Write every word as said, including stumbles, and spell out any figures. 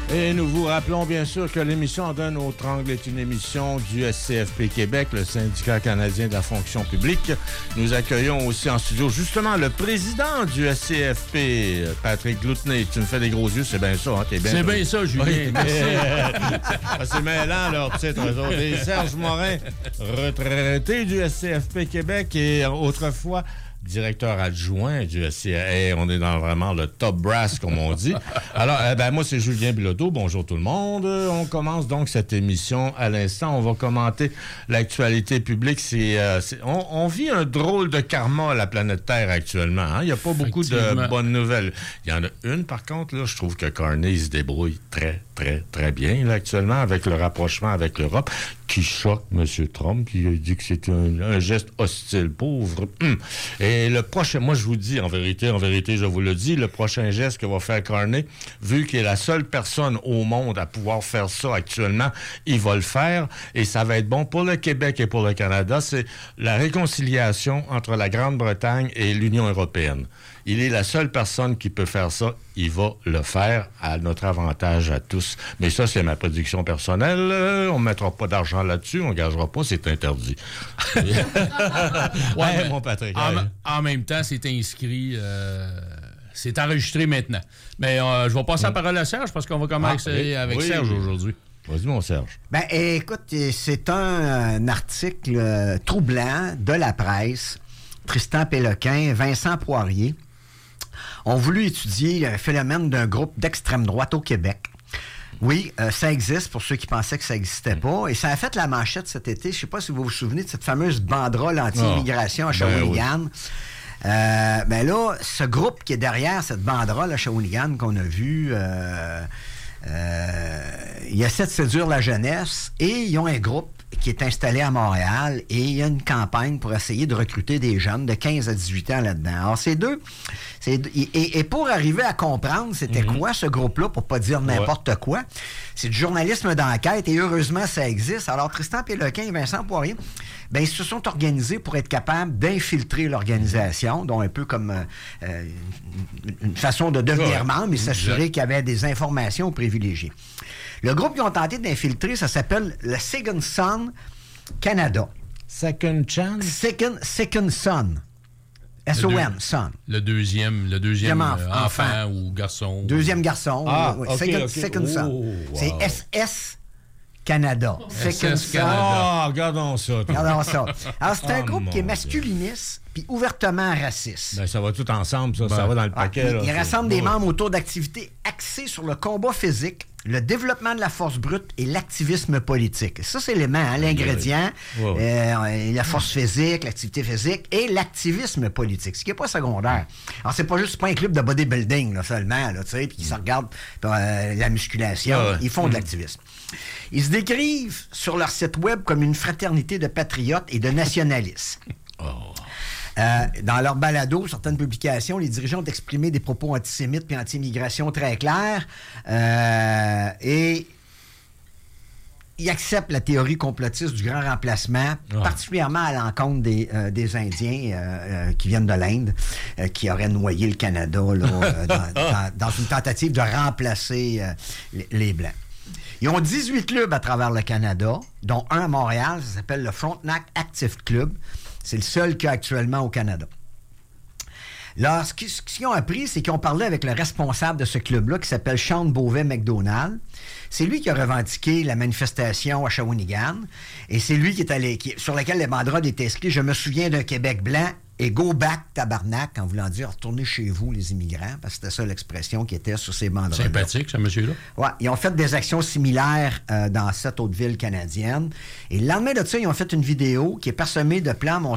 Et nous vous rappelons bien sûr que l'émission D'un autre angle est une émission du S C F P Québec, le syndicat canadien de la fonction publique. Nous accueillons aussi en studio justement le président du S C F P, Patrick Gloutenay. Tu me fais des gros yeux, c'est bien ça, hein? T'es bien c'est bien ça, Julien. Oui, merci. C'est mêlant, leur titre. Et Serge Morin, retraité du S C F P Québec et autrefois directeur adjoint du S C A. Hey, on est dans vraiment le top brass, comme on dit. Alors, eh ben, moi, c'est Julien Bilodeau. Bonjour tout le monde. On commence donc cette émission à l'instant. On va commenter l'actualité publique. C'est, euh, c'est, on, on vit un drôle de karma à la planète Terre actuellement. Hein? Il n'y a pas beaucoup de bonnes nouvelles. Il y en a une, par contre, là, je trouve que Carney se débrouille très, très, très bien là, actuellement avec le rapprochement avec l'Europe qui choque M. Trump. Il dit que c'est un, un geste hostile, pauvre. Hum. Et le prochain, moi je vous dis, en vérité, en vérité, je vous le dis, le prochain geste que va faire Carney, vu qu'il est la seule personne au monde à pouvoir faire ça actuellement, il va le faire et ça va être bon pour le Québec et pour le Canada. C'est la réconciliation entre la Grande-Bretagne et l'Union européenne. Il est la seule personne qui peut faire ça. Il va le faire à notre avantage à tous. Mais ça, c'est ma prédiction personnelle. Euh, on ne mettra pas d'argent là-dessus. On ne gagera pas. C'est interdit. ouais, ouais, mon Patrick. En, en même temps, c'est inscrit... Euh, c'est enregistré maintenant. Mais euh, je vais passer mmh. la parole à Serge parce qu'on va commencer ah, oui, avec oui. Serge aujourd'hui. Vas-y, mon Serge. Ben, écoute, c'est un, un article troublant de la presse. Tristan Péloquin, Vincent Poirier ont voulu étudier le phénomène d'un groupe d'extrême droite au Québec. Oui, euh, ça existe pour ceux qui pensaient que ça n'existait pas. Et ça a fait la manchette cet été. Je ne sais pas si vous vous souvenez de cette fameuse banderole anti-immigration oh, à Shawinigan. Ben oui. euh, ben là, ce groupe qui est derrière cette banderole à Shawinigan qu'on a vu... Euh, euh, il essaie de séduire la jeunesse et ils ont un groupe qui est installé à Montréal et il y a une campagne pour essayer de recruter des jeunes de quinze à dix-huit ans là-dedans. Alors, ces deux... C'est, et, et pour arriver à comprendre c'était mm-hmm. quoi ce groupe-là, pour pas dire n'importe ouais. quoi, c'est du journalisme d'enquête et heureusement, ça existe. Alors, Tristan Péloquin et Vincent Poirier, ben, ils se sont organisés pour être capables d'infiltrer l'organisation, dont un peu comme euh, une, une façon de devenir ouais. membre et s'assurer qu'il y avait des informations privilégiées. Le groupe qu'ils ont tenté d'infiltrer, ça s'appelle le Second Son Canada. Second Chance? Second, Second Son. S O N, Son. Le deuxième, le deuxième euh, enfant, enfant ou garçon. Deuxième garçon. Ah, oui, okay, Second, okay. Second oh, Son. Wow. C'est S S Canada. Second S S Canada. Ah, oh, regardons ça. Regardons ça. Alors, c'est un oh, groupe qui est masculiniste puis ouvertement raciste. Ben, ça va tout ensemble, ça. Ben, ça va dans le paquet. Ah, là, il, il rassemble des ouais. membres autour d'activités axées sur le combat physique, le développement de la force brute et l'activisme politique. Ça, c'est l'élément, hein, l'ingrédient, ouais. euh, la force physique, l'activité physique et l'activisme politique, ce qui n'est pas secondaire. Alors, c'est pas juste c'est pas un club de bodybuilding là, seulement, là, tu sais, puis qui mm. se regardent euh, la musculation. Ouais. Ils font mm. de l'activisme. Ils se décrivent sur leur site web comme une fraternité de patriotes et de nationalistes. Oh. Euh, dans leur balado, certaines publications, les dirigeants ont exprimé des propos antisémites et anti-immigration très clairs. Euh, et ils acceptent la théorie complotiste du grand remplacement, oh. particulièrement à l'encontre des, euh, des Indiens euh, euh, qui viennent de l'Inde, euh, qui auraient noyé le Canada là, euh, dans, dans, dans une tentative de remplacer euh, les, les Blancs. Ils ont dix-huit clubs à travers le Canada, dont un à Montréal, ça s'appelle le Frontenac Active Club. C'est le seul qu'il y a actuellement au Canada. Là, ce qu'ils, ce qu'ils ont appris, c'est qu'ils ont parlé avec le responsable de ce club-là, qui s'appelle Sean Beauvais-McDonald. C'est lui qui a revendiqué la manifestation à Shawinigan. Et c'est lui qui est allé, qui, sur laquelle les banderoles étaient inscrites. Je me souviens d'un Québec blanc et go back tabarnak, en voulant dire retournez chez vous, les immigrants, parce que c'était ça l'expression qui était sur ces banderoles. Sympathique, ce monsieur-là. Oui, ils ont fait des actions similaires euh, dans sept autres villes canadiennes. Et le lendemain de ça, ils ont fait une vidéo qui est parsemée de plans montrant